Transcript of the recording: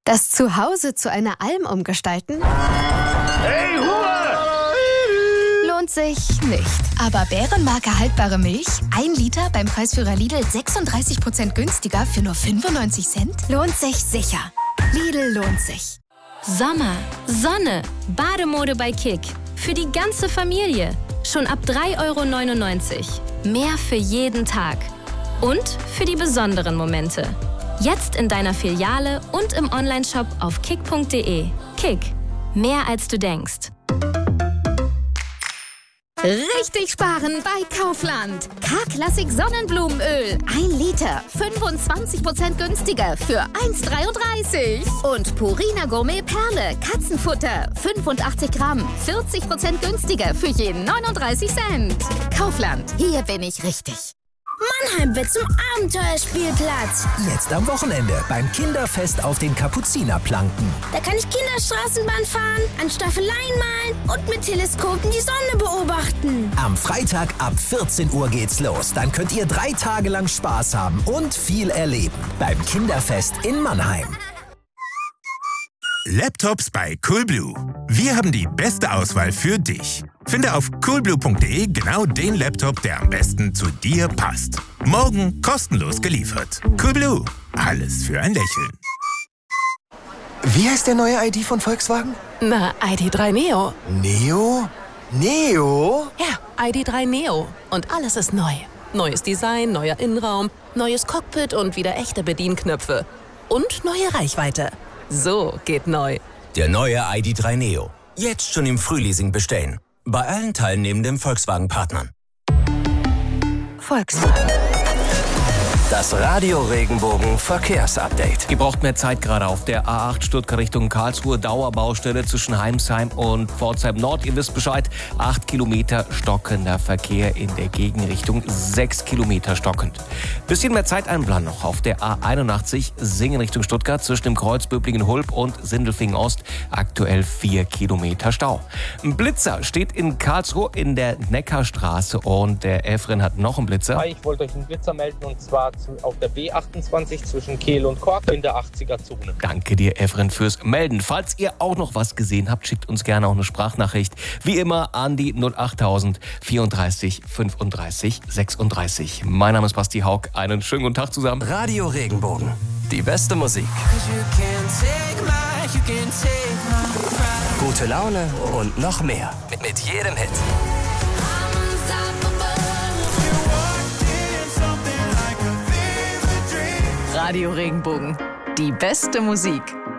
Das Zuhause zu einer Alm umgestalten? Hey, Ruhe! Lohnt sich nicht. Aber Bärenmarke haltbare Milch, 1 Liter beim Preisführer Lidl 36% günstiger für nur 95 Cent? Lohnt sich sicher. Lidl lohnt sich. Sommer, Sonne, Bademode bei Kick. Für die ganze Familie. Schon ab 3,99 €. Mehr für jeden Tag. Und für die besonderen Momente. Jetzt in deiner Filiale und im Onlineshop auf kick.de. Kick. Mehr als du denkst. Richtig sparen bei Kaufland. K-Klassik Sonnenblumenöl. 1 Liter. 25% günstiger für 1,33 €. Und Purina Gourmet Perle. Katzenfutter. 85 Gramm. 40% günstiger für jeden 39 Cent. Kaufland. Hier bin ich richtig. Mannheim wird zum Abenteuerspielplatz. Jetzt am Wochenende beim Kinderfest auf den Kapuzinerplanken. Da kann ich Kinderstraßenbahn fahren, an Staffeleien malen und mit Teleskopen die Sonne beobachten. Am Freitag ab 14 Uhr geht's los. Dann könnt ihr 3 Tage lang Spaß haben und viel erleben. Beim Kinderfest in Mannheim. Laptops bei Coolblue. Wir haben die beste Auswahl für dich. Finde auf coolblue.de genau den Laptop, der am besten zu dir passt. Morgen kostenlos geliefert. Coolblue. Alles für ein Lächeln. Wie heißt der neue ID von Volkswagen? Na, ID.3 Neo. Neo? Neo? Ja, ID.3 Neo. Und alles ist neu. Neues Design, neuer Innenraum, neues Cockpit und wieder echte Bedienknöpfe. Und neue Reichweite. So geht neu. Der neue ID.3 Neo. Jetzt schon im Frühleasing bestellen. Bei allen teilnehmenden Volkswagen-Partnern. Volkswagen. Das Radio Regenbogen Verkehrsupdate. Ihr braucht mehr Zeit gerade auf der A8 Stuttgart Richtung Karlsruhe. Dauerbaustelle zwischen Heimsheim und Pforzheim Nord. Ihr wisst Bescheid. 8 Kilometer stockender Verkehr in der Gegenrichtung. 6 Kilometer stockend. Bisschen mehr Zeit einplanen noch auf der A81 Singen Richtung Stuttgart zwischen dem Kreuz Böblingen-Hulb und Sindelfingen Ost. Aktuell 4 Kilometer Stau. Ein Blitzer steht in Karlsruhe in der Neckarstraße und der Efren hat noch einen Blitzer. Hi, ich wollte euch einen Blitzer melden und zwar auf der B28 zwischen Kehl und Kork in der 80er-Zone. Danke dir, Efren, fürs Melden. Falls ihr auch noch was gesehen habt, schickt uns gerne auch eine Sprachnachricht. Wie immer an die 08000 34 35 36. Mein Name ist Basti Haug. Einen schönen guten Tag zusammen. Radio Regenbogen. Die beste Musik. Gute Laune und noch mehr. Mit jedem Hit. Radio Regenbogen. Die beste Musik.